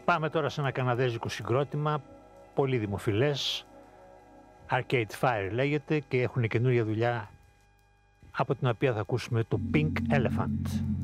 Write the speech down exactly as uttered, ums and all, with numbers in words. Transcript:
Πάμε τώρα σε ένα καναδέζικο συγκρότημα, πολύ δημοφιλές. Arcade Fire λέγεται και έχουν καινούργια δουλειά από την οποία θα ακούσουμε το Pink Elephant.